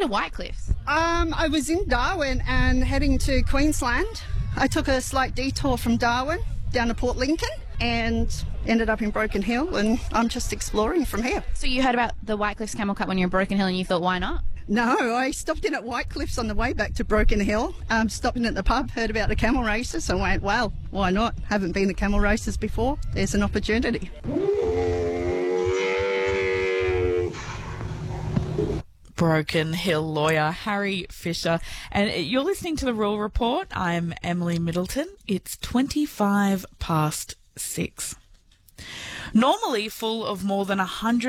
you to Whitecliffs? I was in Darwin and heading to Queensland. I took a slight detour from Darwin down to Port Lincoln and ended up in Broken Hill, and I'm just exploring from here. So you heard about the Whitecliffs Camel Cup when you were in Broken Hill and you thought, why not? No, I stopped in at Whitecliffs on the way back to Broken Hill. Stopped in at the pub, heard about the camel races and went, well, why not? Haven't been to camel races before. There's an opportunity. Broken Hill lawyer Harry Fisher. And you're listening to The Rural Report. I'm Emily Middleton. It's 25 past 6. Normally full of more than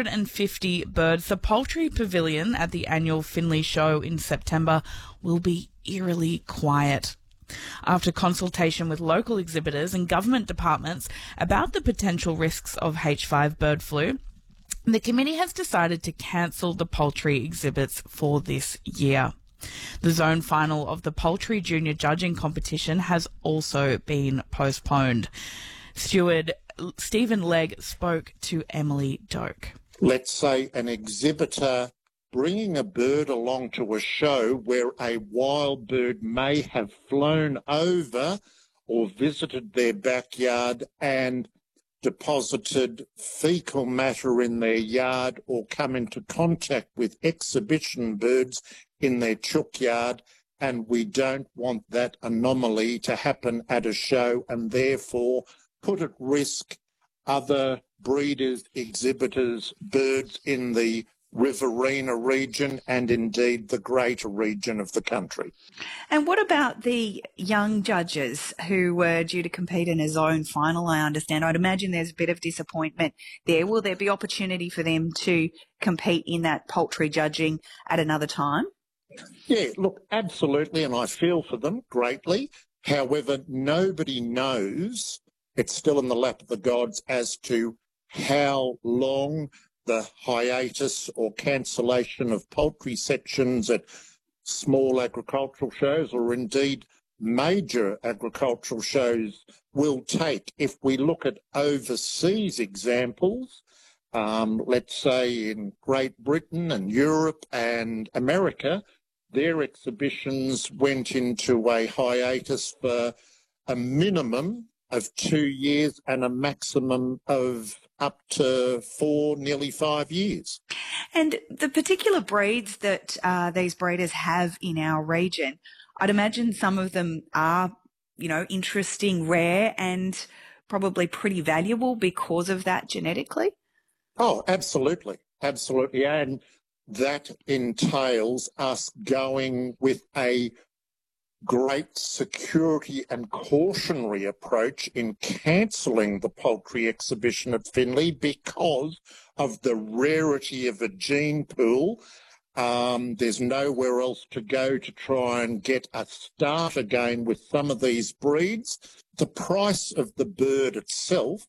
150 birds, the Poultry Pavilion at the annual Finley Show in September will be eerily quiet. After consultation with local exhibitors and government departments about the potential risks of H5 bird flu, the committee has decided to cancel the poultry exhibits for this year. The zone final of the Poultry Junior Judging Competition has also been postponed. Steward Stephen Legg spoke to Emily Doak. Let's say an exhibitor bringing a bird along to a show where a wild bird may have flown over or visited their backyard and deposited fecal matter in their yard or come into contact with exhibition birds in their chook yard, and we don't want that anomaly to happen at a show and therefore put at risk other breeders, exhibitors, birds in the Riverina region and indeed the greater region of the country. And what about the young judges who were due to compete in a zone final, I understand? I'd imagine there's a bit of disappointment there. Will there be opportunity for them to compete in that poultry judging at another time? Yeah, look, absolutely, and I feel for them greatly. However, nobody knows, it's still in the lap of the gods as to how long the hiatus or cancellation of poultry sections at small agricultural shows or indeed major agricultural shows will take. If we look at overseas examples, let's say in Great Britain and Europe and America, their exhibitions went into a hiatus for a minimum of 2 years and a maximum of up to 4, nearly 5 years. And the particular breeds that these breeders have in our region, I'd imagine some of them are, interesting, rare, and probably pretty valuable because of that genetically. Oh, absolutely. Absolutely. And that entails us going with a great security and cautionary approach in cancelling the poultry exhibition at Finley because of the rarity of a gene pool. There's nowhere else to go to try and get a start again with some of these breeds. The price of the bird itself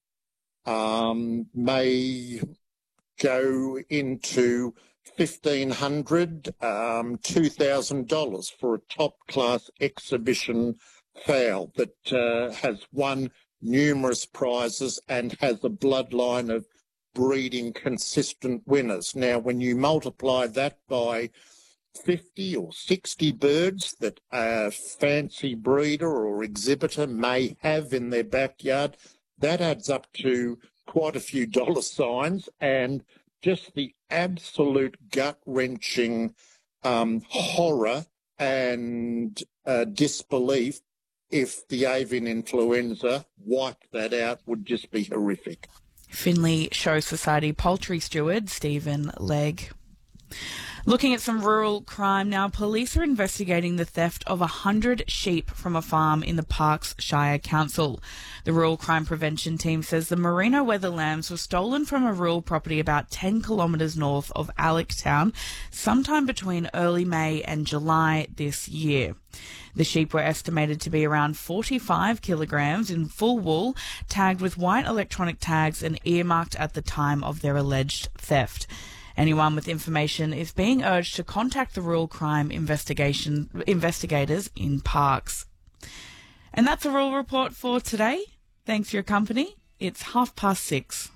may go into $1,500, $2,000 for a top-class exhibition fowl that has won numerous prizes and has a bloodline of breeding consistent winners. Now, when you multiply that by 50 or 60 birds that a fancy breeder or exhibitor may have in their backyard, that adds up to quite a few dollar signs, and just the absolute gut-wrenching horror and disbelief if the avian influenza wiped that out would just be horrific. Finley Show Society poultry steward Stephen Legg. Looking at some rural crime now, police are investigating the theft of 100 sheep from a farm in the Parkes Shire Council. The Rural Crime Prevention Team says the merino weather lambs were stolen from a rural property about 10 kilometres north of Alec-town sometime between early May and July this year. The sheep were estimated to be around 45 kilograms in full wool, tagged with white electronic tags and earmarked at the time of their alleged theft. Anyone with information is being urged to contact the Rural Crime investigators in Parkes. And that's a Rural Report for today. Thanks for your company. It's 6:30.